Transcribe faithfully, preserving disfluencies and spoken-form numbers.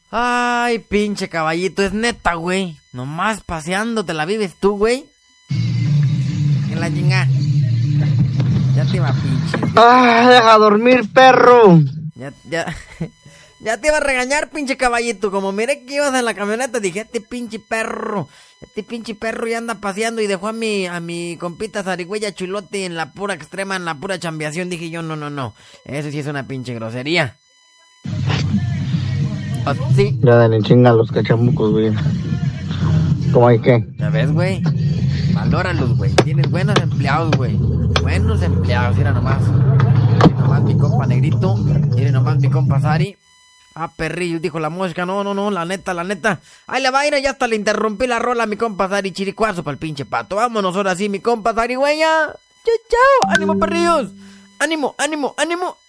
Ay, pinche caballito, es neta, güey. Nomás paseando te la vives tú, güey. En la chinga. Ya te iba, pinche. ¡Ah, deja dormir, perro! Ya, ya. Ya te iba a regañar, pinche caballito. Como miré que ibas en la camioneta, dije, este pinche perro. Este pinche perro ya anda paseando y dejó a mi, a mi compita zarigüeya chulote en la pura extrema, en la pura chambeación. Dije yo, no, no, no. Eso sí es una pinche grosería. ¿O sí? Ya dale chinga a los cachamucos, güey. ¿Cómo hay qué? ¿Ya ves, güey? Valóralos, güey. Tienes buenos empleados, güey. Buenos empleados, mira nomás. Mira nomás mi compa Negrito. Mira nomás mi compa Sari. Ah, perrillo, dijo la mosca. No, no, no, la neta, la neta. Ahí le va a ir, ya hasta le interrumpí la rola a mi compa Sari. Chiricuazo para el pinche pato. Vámonos ahora sí, mi compa Sari, güey. Chao, chao. Ánimo, perrillos. Ánimo, ánimo, ánimo.